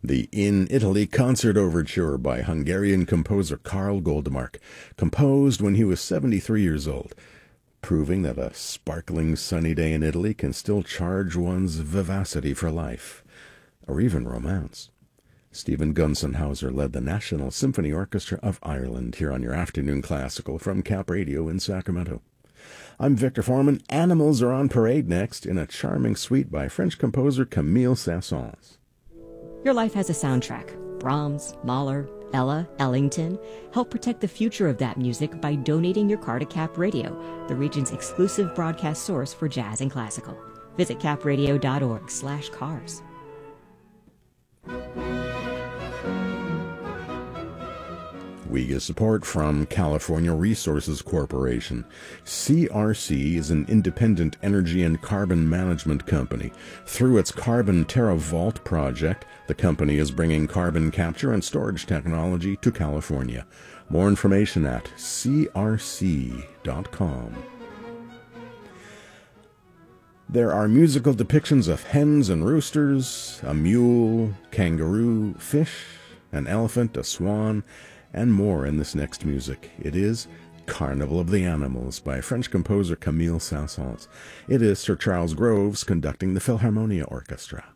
The In Italy Concert Overture by Hungarian composer Karl Goldmark, composed when he was 73 years old, proving that a sparkling sunny day in Italy can still charge one's vivacity for life, or even romance. Stephen Gunsenhauser led the National Symphony Orchestra of Ireland here on your afternoon classical from Cap Radio in Sacramento. I'm Victor Foreman. Animals are on parade next in a charming suite by French composer Camille Saint-Saëns. Your life has a soundtrack. Brahms, Mahler, Ella, Ellington. Help protect the future of that music by donating your car to Cap Radio, the region's exclusive broadcast source for jazz and classical. Visit capradio.org/cars. We get support from California Resources Corporation. CRC is an independent energy and carbon management company. Through its Carbon TerraVault project, the company is bringing carbon capture and storage technology to California. More information at crc.com. There are musical depictions of hens and roosters, a mule, kangaroo, fish, an elephant, a swan, and more in this next music. It is Carnival of the Animals by French composer Camille Saint-Saëns. It is Sir Charles Groves conducting the Philharmonia Orchestra.